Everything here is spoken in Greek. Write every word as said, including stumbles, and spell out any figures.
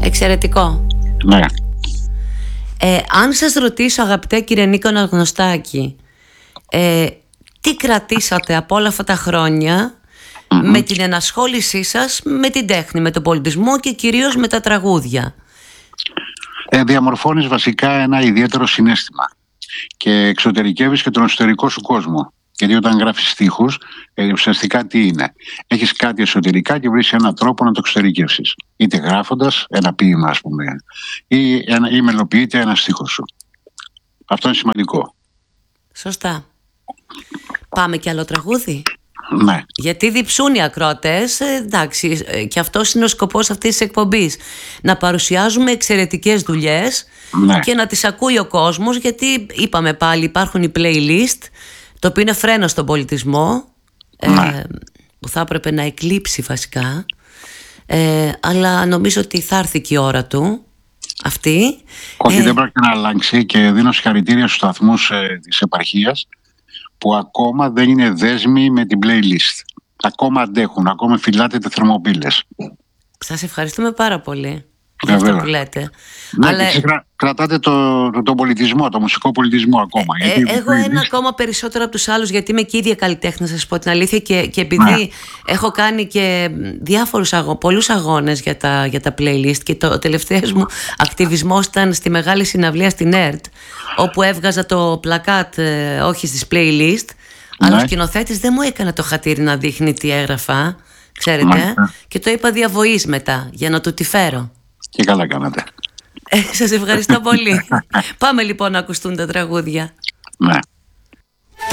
Εξαιρετικό. Ναι. Ε, αν σας ρωτήσω, αγαπητέ κύριε Νίκο Αναγνωστάκη, ε, τι κρατήσατε από όλα αυτά τα χρόνια mm-hmm. με την ενασχόλησή σας με την τέχνη, με τον πολιτισμό και κυρίως με τα τραγούδια? Ε, διαμορφώνεις βασικά ένα ιδιαίτερο συναίσθημα και εξωτερικεύεις και τον εσωτερικό σου κόσμο. Γιατί όταν γράφεις στίχους, ε, ουσιαστικά τι είναι? Έχεις κάτι εσωτερικά και βρίσκεις έναν τρόπο να το εξωτερικεύσεις. Είτε γράφοντας ένα ποίημα, ας πούμε, ή, ένα, ή μελοποιείται ένα στίχο σου. Αυτό είναι σημαντικό. Σωστά. Πάμε κι άλλο τραγούδι. Ναι. Γιατί διψούν οι ακροατές, ε, εντάξει, ε, και αυτός είναι ο σκοπός αυτής της εκπομπής. Να παρουσιάζουμε εξαιρετικές δουλειές, ναι, και να τις ακούει ο κόσμος, γιατί είπαμε πάλι υπάρχουν οι playlist, το οποίο είναι φρένο στον πολιτισμό, ναι, ε, που θα έπρεπε να εκλείψει βασικά, ε, αλλά νομίζω ότι θα έρθει και η ώρα του αυτή. Όχι, ε, δεν πρόκειται να αλλάξει και δίνω συγχαρητήρια στους σταθμούς ε, της επαρχίας που ακόμα δεν είναι δέσμοι με την playlist. Ακόμα αντέχουν, ακόμα φυλάτε τα θερμοπύλες. Σας ευχαριστούμε πάρα πολύ για αυτό που λέτε. Ναι, αλλά... και κρα, κρατάτε το, το, το πολιτισμό, το μουσικό πολιτισμό ακόμα. Ε, γιατί εγώ playlist... ένα ακόμα περισσότερο από τους άλλους, γιατί είμαι και ίδια καλλιτέχνη, να σας πω την αλήθεια, και, και επειδή ναι. έχω κάνει και διάφορους αγώ, πολλούς αγώνες για τα, για τα playlist, και το τελευταίο μου ακτιβισμός ήταν στη μεγάλη συναυλία στην ΕΡΤ, όπου έβγαζα το πλακάτ, ε, όχι στις playlist, ναι, αλλά ο σκηνοθέτης δεν μου έκανε το χατήρι να δείχνει τι έγραφα, ξέρετε, ναι, και το είπα διαβοής μετά για να του τη φέρω. Και καλά κάνατε. Ε, σας ευχαριστώ πολύ. Πάμε λοιπόν να ακουστούν τα τραγούδια. Ναι.